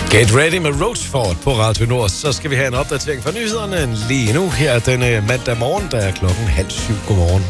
Get ready med Roachford på Radio Nord. Så skal vi have en opdatering fra nyhederne lige nu. Her denne mandag morgen, der er klokken 6:30. Godmorgen.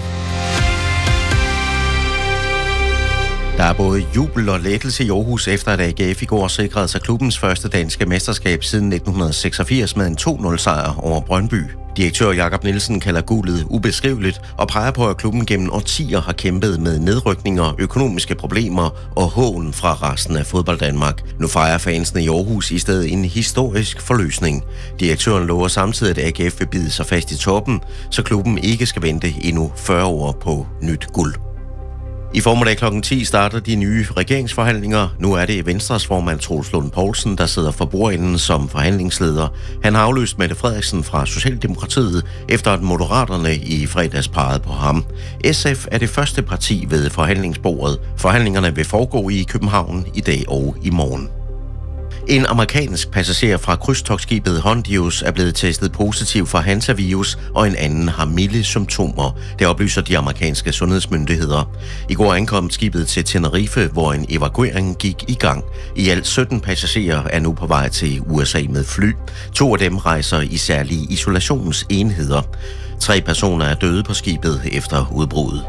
Der er både jubel og lettelse i Aarhus, efter at AGF i går sikrede sig klubbens første danske mesterskab siden 1986 med en 2-0-sejr over Brøndby. Direktør Jakob Nielsen kalder guldet ubeskriveligt og peger på, at klubben gennem årtier har kæmpet med nedrykninger, økonomiske problemer og hån fra resten af fodbold Danmark. Nu fejrer fansene i Aarhus i stedet en historisk forløsning. Direktøren lover samtidig, at AGF vil bide sig fast i toppen, så klubben ikke skal vente endnu 40 år på nyt guld. I formiddag kl. 10 starter de nye regeringsforhandlinger. Nu er det Venstres formand Troels Lund Poulsen, der sidder for bordenden som forhandlingsleder. Han har afløst Mette Frederiksen fra Socialdemokratiet, efter at Moderaterne i fredags pegede på ham. SF er det første parti ved forhandlingsbordet. Forhandlingerne vil foregå i København i dag og i morgen. En amerikansk passager fra krydstogtskibet Hondius er blevet testet positiv for hantavirus, og en anden har milde symptomer. Det oplyser de amerikanske sundhedsmyndigheder. I går ankom skibet til Tenerife, hvor en evakuering gik i gang. I alt 17 passagerer er nu på vej til USA med fly. 2 af dem rejser i særlige isolationsenheder. 3 personer er døde på skibet efter udbruddet.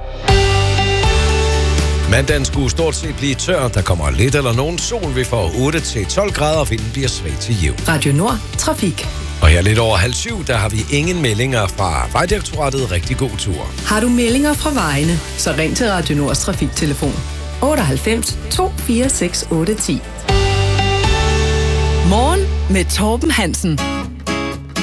Mandagen skulle stort set blive tør. Der kommer lidt eller nogen sol. Vi får 8-12 grader, og vinden bliver svag til jævn. Radio Nord. Trafik. Og her lidt over 6:30, der har vi ingen meldinger fra Vejdirektoratet. Rigtig god tur. Har du meldinger fra vejene, så ring til Radio Nords trafiktelefon 98 246 810. Morgen med Torben Hansen.